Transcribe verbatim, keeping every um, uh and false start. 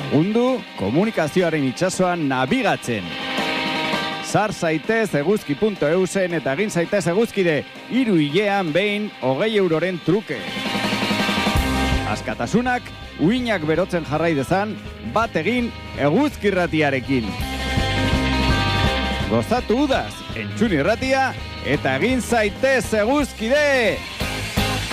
Undu komunikazioaren itsasoan nabigatzen. Sar zaitez eguzki puntu eusen eta egin zaitez eguzkide hiru hilean behin hogei euroren truke. Askatasunak uinak berotzen jarrai dezan, bat egin eguzkirratiarekin. Gozatu udaz, entzun irratia eta egin zaitez eguzkide!